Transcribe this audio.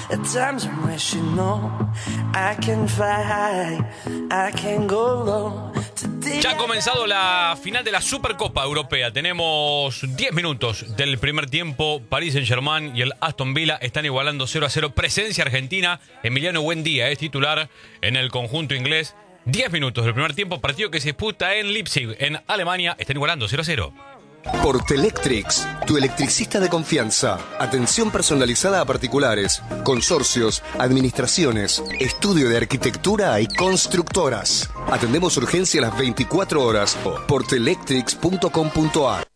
At times I'm wishing, no, I can fly high, I can go low. Ya ha comenzado la final de la Supercopa Europea. Tenemos 10 minutos del primer tiempo. Paris Saint-Germain y el Aston Villa están igualando 0-0. Presencia argentina. Emiliano Buendía es titular en el conjunto inglés. 10 minutos del primer tiempo. Partido que se disputa en Leipzig, en Alemania. Están igualando 0-0. Portelectrics, tu electricista de confianza. Atención personalizada a particulares, consorcios, administraciones, estudio de arquitectura y constructoras. Atendemos urgencia a las 24 horas. Portelectrics.com.ar.